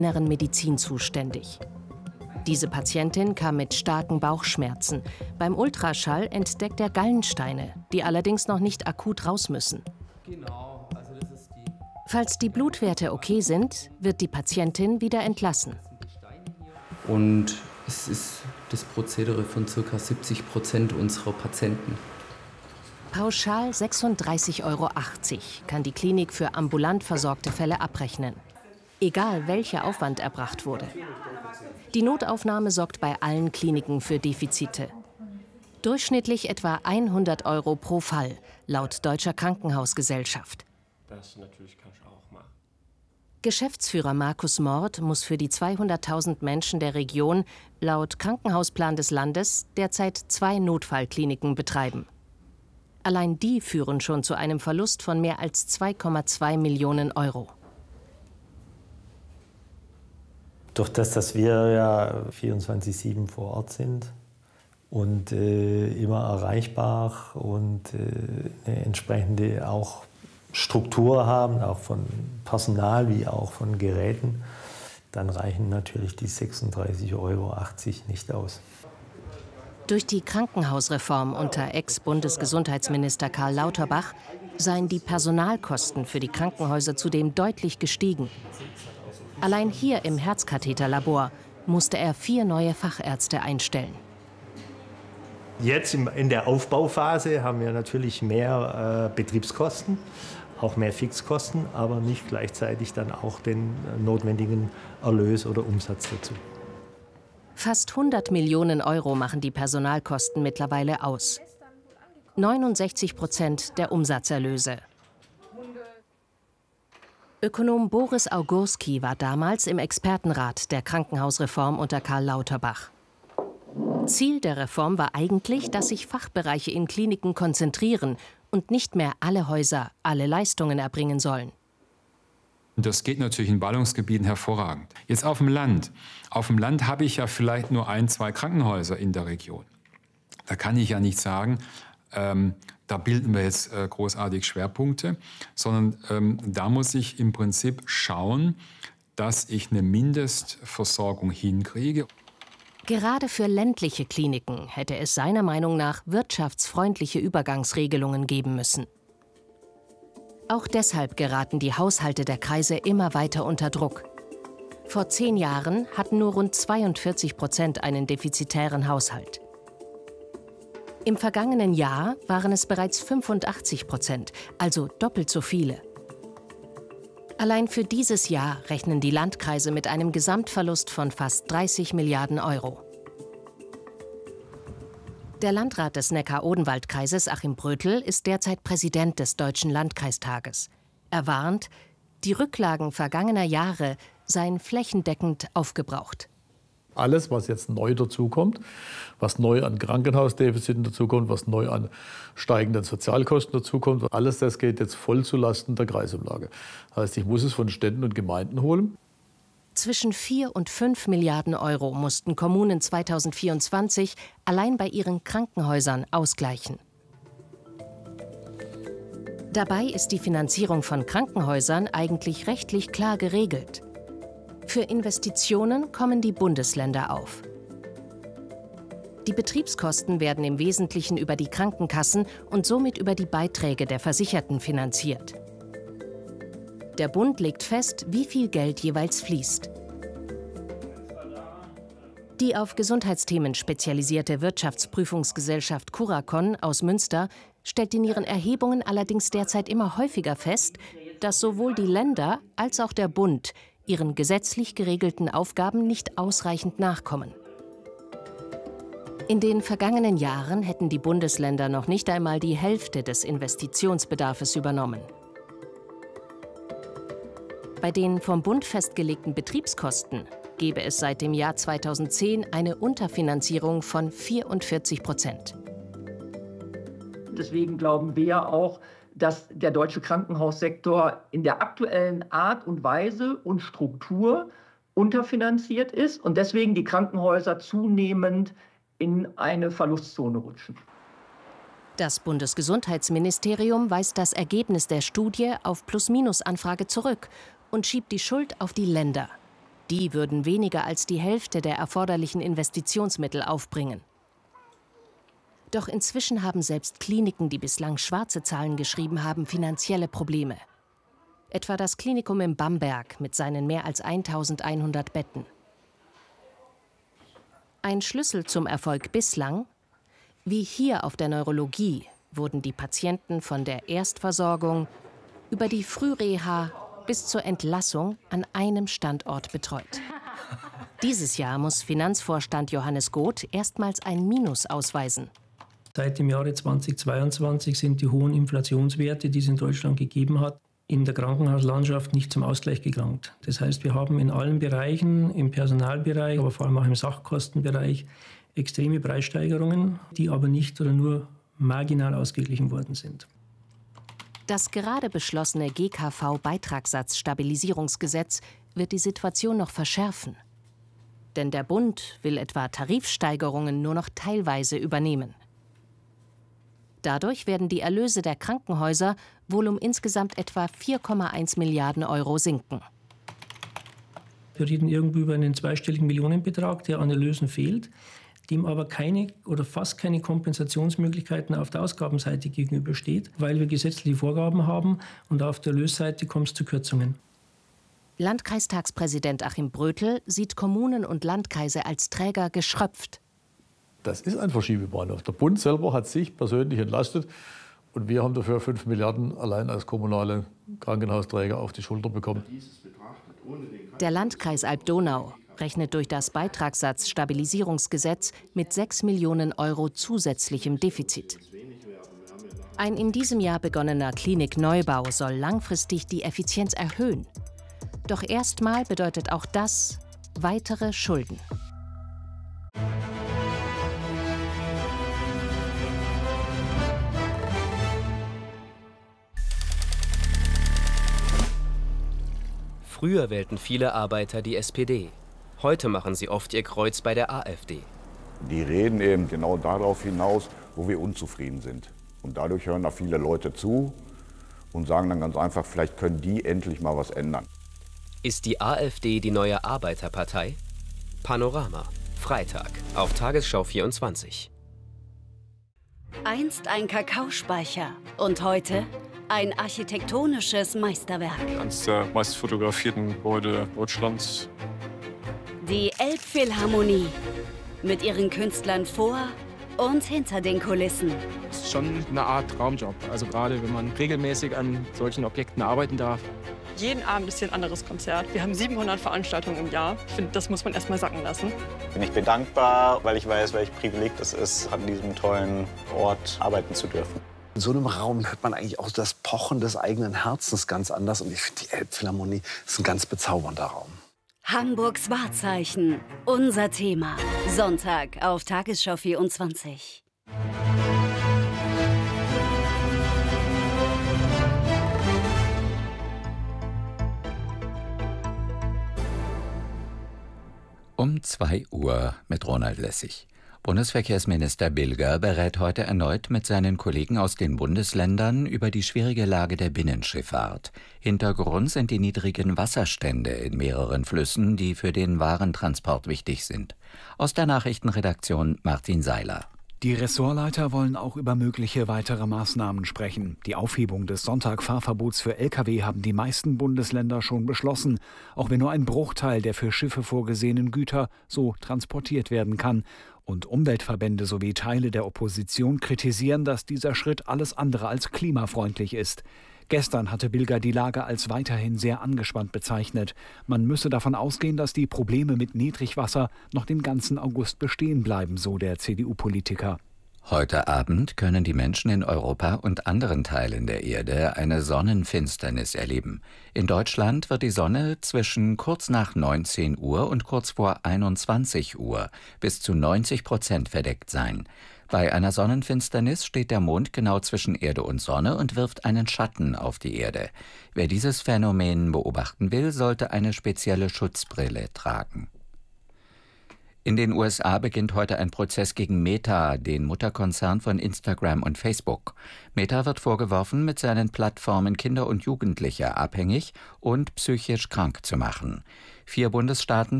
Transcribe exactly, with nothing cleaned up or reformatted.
inneren Medizin zuständig. Diese Patientin kam mit starken Bauchschmerzen. Beim Ultraschall entdeckt er Gallensteine, die allerdings noch nicht akut raus müssen. Genau, also das ist die. Falls die Blutwerte okay sind, wird die Patientin wieder entlassen. Und es ist das Prozedere von ca. siebzig Prozent unserer Patienten. Pauschal sechsunddreißig Euro achtzig kann die Klinik für ambulant versorgte Fälle abrechnen. Egal, welcher Aufwand erbracht wurde. Die Notaufnahme sorgt bei allen Kliniken für Defizite. Durchschnittlich etwa hundert Euro pro Fall, laut Deutscher Krankenhausgesellschaft. Das natürlich kann ich auch machen. Geschäftsführer Markus Mord muss für die zweihunderttausend Menschen der Region laut Krankenhausplan des Landes derzeit zwei Notfallkliniken betreiben. Allein die führen schon zu einem Verlust von mehr als zwei Komma zwei Millionen Euro. Durch das, dass wir ja vierundzwanzig sieben vor Ort sind und äh, immer erreichbar und äh, eine entsprechende auch Struktur haben, auch von Personal wie auch von Geräten, dann reichen natürlich die sechsunddreißig Euro achtzig nicht aus. Durch die Krankenhausreform unter Ex-Bundesgesundheitsminister Karl Lauterbach seien die Personalkosten für die Krankenhäuser zudem deutlich gestiegen. Allein hier im Herzkatheterlabor musste er vier neue Fachärzte einstellen. Jetzt in der Aufbauphase haben wir natürlich mehr äh, Betriebskosten, auch mehr Fixkosten, aber nicht gleichzeitig dann auch den notwendigen Erlös oder Umsatz dazu. Fast hundert Millionen Euro machen die Personalkosten mittlerweile aus. neunundsechzig Prozent der Umsatzerlöse. Ökonom Boris Augurski war damals im Expertenrat der Krankenhausreform unter Karl Lauterbach. Ziel der Reform war eigentlich, dass sich Fachbereiche in Kliniken konzentrieren und nicht mehr alle Häuser alle Leistungen erbringen sollen. Das geht natürlich in Ballungsgebieten hervorragend. Jetzt auf dem Land. Auf dem Land habe ich ja vielleicht nur ein, zwei Krankenhäuser in der Region. Da kann ich ja nicht sagen, ähm, da bilden wir jetzt äh, großartig Schwerpunkte, sondern ähm, da muss ich im Prinzip schauen, dass ich eine Mindestversorgung hinkriege. Gerade für ländliche Kliniken hätte es seiner Meinung nach wirtschaftsfreundliche Übergangsregelungen geben müssen. Auch deshalb geraten die Haushalte der Kreise immer weiter unter Druck. Vor zehn Jahren hatten nur rund zweiundvierzig Prozent einen defizitären Haushalt. Im vergangenen Jahr waren es bereits fünfundachtzig Prozent, also doppelt so viele. Allein für dieses Jahr rechnen die Landkreise mit einem Gesamtverlust von fast dreißig Milliarden Euro. Der Landrat des Neckar-Odenwald-Kreises, Achim Brötel, ist derzeit Präsident des Deutschen Landkreistages. Er warnt, die Rücklagen vergangener Jahre seien flächendeckend aufgebraucht. Alles, was jetzt neu dazukommt, was neu an Krankenhausdefiziten dazukommt, was neu an steigenden Sozialkosten dazukommt, alles das geht jetzt voll zulasten der Kreisumlage. Das heißt, ich muss es von Städten und Gemeinden holen. Zwischen vier und fünf Milliarden Euro mussten Kommunen zweitausendvierundzwanzig allein bei ihren Krankenhäusern ausgleichen. Dabei ist die Finanzierung von Krankenhäusern eigentlich rechtlich klar geregelt. Für Investitionen kommen die Bundesländer auf. Die Betriebskosten werden im Wesentlichen über die Krankenkassen und somit über die Beiträge der Versicherten finanziert. Der Bund legt fest, wie viel Geld jeweils fließt. Die auf Gesundheitsthemen spezialisierte Wirtschaftsprüfungsgesellschaft Curacon aus Münster stellt in ihren Erhebungen allerdings derzeit immer häufiger fest, dass sowohl die Länder als auch der Bund ihren gesetzlich geregelten Aufgaben nicht ausreichend nachkommen. In den vergangenen Jahren hätten die Bundesländer noch nicht einmal die Hälfte des Investitionsbedarfs übernommen. Bei den vom Bund festgelegten Betriebskosten gebe es seit dem Jahr zweitausendzehn eine Unterfinanzierung von vierundvierzig Prozent. Deswegen glauben wir auch, dass der deutsche Krankenhaussektor in der aktuellen Art und Weise und Struktur unterfinanziert ist und deswegen die Krankenhäuser zunehmend in eine Verlustzone rutschen. Das Bundesgesundheitsministerium weist das Ergebnis der Studie auf Plus-Minus-Anfrage zurück und schiebt die Schuld auf die Länder. Die würden weniger als die Hälfte der erforderlichen Investitionsmittel aufbringen. Doch inzwischen haben selbst Kliniken, die bislang schwarze Zahlen geschrieben haben, finanzielle Probleme. Etwa das Klinikum in Bamberg mit seinen mehr als eintausendeinhundert Betten. Ein Schlüssel zum Erfolg bislang: Wie hier auf der Neurologie wurden die Patienten von der Erstversorgung über die Frühreha bis zur Entlassung an einem Standort betreut. Dieses Jahr muss Finanzvorstand Johannes Goth erstmals ein Minus ausweisen. Seit dem Jahre zweitausendzweiundzwanzig sind die hohen Inflationswerte, die es in Deutschland gegeben hat, in der Krankenhauslandschaft nicht zum Ausgleich gelangt. Das heißt, wir haben in allen Bereichen, im Personalbereich, aber vor allem auch im Sachkostenbereich, extreme Preissteigerungen, die aber nicht oder nur marginal ausgeglichen worden sind. Das gerade beschlossene G K V-Beitragssatzstabilisierungsgesetz wird die Situation noch verschärfen. Denn der Bund will etwa Tarifsteigerungen nur noch teilweise übernehmen. Dadurch werden die Erlöse der Krankenhäuser wohl um insgesamt etwa vier Komma eins Milliarden Euro sinken. Wir reden irgendwie über einen zweistelligen Millionenbetrag, der an Erlösen fehlt, dem aber keine oder fast keine Kompensationsmöglichkeiten auf der Ausgabenseite gegenübersteht, weil wir gesetzliche Vorgaben haben und auf der Erlösseite kommt es zu Kürzungen. Landkreistagspräsident Achim Brötel sieht Kommunen und Landkreise als Träger geschröpft. Das ist ein Verschiebebahnhof. Der Bund selber hat sich persönlich entlastet und wir haben dafür fünf Milliarden allein als kommunale Krankenhausträger auf die Schulter bekommen. Der Landkreis Alb-Donau rechnet durch das Beitragssatzstabilisierungsgesetz mit sechs Millionen Euro zusätzlichem Defizit. Ein in diesem Jahr begonnener Klinikneubau soll langfristig die Effizienz erhöhen. Doch erstmal bedeutet auch das weitere Schulden. Früher wählten viele Arbeiter die S P D. Heute machen sie oft ihr Kreuz bei der AfD. Die reden eben genau darauf hinaus, wo wir unzufrieden sind. Und dadurch hören da viele Leute zu und sagen dann ganz einfach, vielleicht können die endlich mal was ändern. Ist die AfD die neue Arbeiterpartei? Panorama, Freitag auf Tagesschau vierundzwanzig. Einst ein Kakaospeicher und heute ein architektonisches Meisterwerk. Eines der meist fotografierten Gebäude Deutschlands. Die Elbphilharmonie mit ihren Künstlern vor und hinter den Kulissen. Es ist schon eine Art Traumjob, also gerade wenn man regelmäßig an solchen Objekten arbeiten darf. Jeden Abend ist hier ein anderes Konzert. Wir haben siebenhundert Veranstaltungen im Jahr. Ich finde, das muss man erst mal sacken lassen. Ich bin dankbar, weil ich weiß, welch Privileg das ist, an diesem tollen Ort arbeiten zu dürfen. In so einem Raum hört man eigentlich auch das Pochen des eigenen Herzens ganz anders. Und ich finde, die Elbphilharmonie ist ein ganz bezaubernder Raum. Hamburgs Wahrzeichen, unser Thema. Sonntag auf Tagesschau vierundzwanzig. Um zwei Uhr mit Ronald Lessig. Bundesverkehrsminister Bilger berät heute erneut mit seinen Kollegen aus den Bundesländern über die schwierige Lage der Binnenschifffahrt. Hintergrund sind die niedrigen Wasserstände in mehreren Flüssen, die für den Warentransport wichtig sind. Aus der Nachrichtenredaktion Martin Seiler. Die Ressortleiter wollen auch über mögliche weitere Maßnahmen sprechen. Die Aufhebung des Sonntagfahrverbots für L K W haben die meisten Bundesländer schon beschlossen, auch wenn nur ein Bruchteil der für Schiffe vorgesehenen Güter so transportiert werden kann. Und Umweltverbände sowie Teile der Opposition kritisieren, dass dieser Schritt alles andere als klimafreundlich ist. Gestern hatte Bilger die Lage als weiterhin sehr angespannt bezeichnet. Man müsse davon ausgehen, dass die Probleme mit Niedrigwasser noch den ganzen August bestehen bleiben, so der C D U-Politiker. Heute Abend können die Menschen in Europa und anderen Teilen der Erde eine Sonnenfinsternis erleben. In Deutschland wird die Sonne zwischen kurz nach neunzehn Uhr und kurz vor einundzwanzig Uhr bis zu neunzig Prozent verdeckt sein. Bei einer Sonnenfinsternis steht der Mond genau zwischen Erde und Sonne und wirft einen Schatten auf die Erde. Wer dieses Phänomen beobachten will, sollte eine spezielle Schutzbrille tragen. In den U S A beginnt heute ein Prozess gegen Meta, den Mutterkonzern von Instagram und Facebook. Meta wird vorgeworfen, mit seinen Plattformen Kinder und Jugendliche abhängig und psychisch krank zu machen. Vier Bundesstaaten